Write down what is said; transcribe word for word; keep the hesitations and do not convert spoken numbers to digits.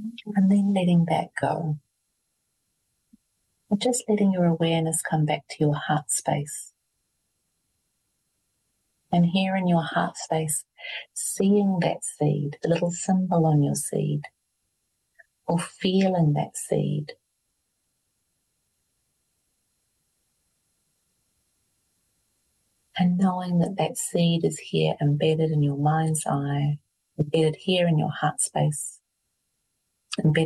And then letting that go. And just letting your awareness come back to your heart space. And here in your heart space, seeing that seed, the little symbol on your seed, or feeling that seed. And knowing that that seed is here embedded in your mind's eye, embedded here in your heart space, embedded